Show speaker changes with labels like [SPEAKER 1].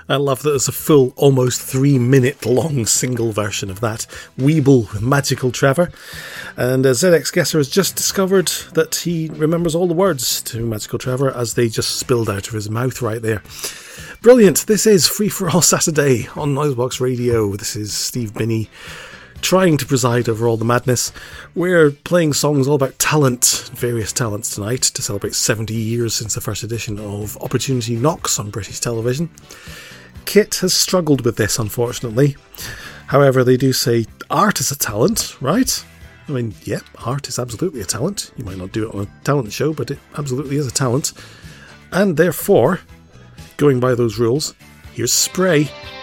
[SPEAKER 1] I love that there's a full, almost 3-minute long single version of that. Weeble with Magical Trevor. And ZX Guesser has just discovered that he remembers all the words to Magical Trevor as they just spilled out of his mouth right there. Brilliant. This is Free For All Saturday on Noisebox Radio. This is Steve Binney trying to preside over all the madness. We're playing songs all about talent, various talents tonight, to celebrate 70 years since the first edition of Opportunity Knocks on British television. Kit has struggled with this, unfortunately. However, they do say art is a talent, right? I mean, yeah, art is absolutely a talent. You might not do it on a talent show, but it absolutely is a talent. And therefore, going by those rules, here's Spray.